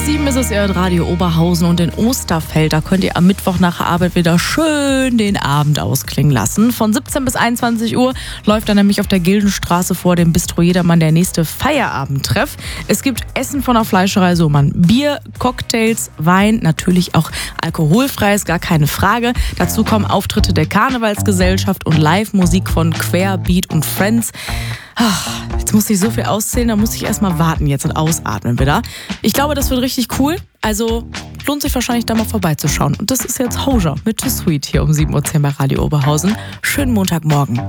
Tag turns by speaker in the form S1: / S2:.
S1: 7 ist es, ihr hört Radio Oberhausen, und in Osterfeld, da könnt ihr am Mittwoch nach der Arbeit wieder schön den Abend ausklingen lassen. Von 17 bis 21 Uhr läuft dann nämlich auf der Gildenstraße vor dem Bistro Jedermann der nächste Feierabendtreff. Es gibt Essen von der Fleischerei Sohmann, Bier, Cocktails, Wein, natürlich auch alkoholfrei, ist gar keine Frage. Dazu kommen Auftritte der Karnevalsgesellschaft und Live-Musik von Querbeat und Friends. Jetzt muss ich so viel auszählen, da muss ich erstmal warten jetzt und ausatmen wieder. Ich glaube, das wird richtig cool. Also lohnt sich wahrscheinlich da mal vorbeizuschauen. Und das ist jetzt Hozier mit Too Sweet hier um 7:10 Uhr bei Radio Oberhausen. Schönen Montagmorgen.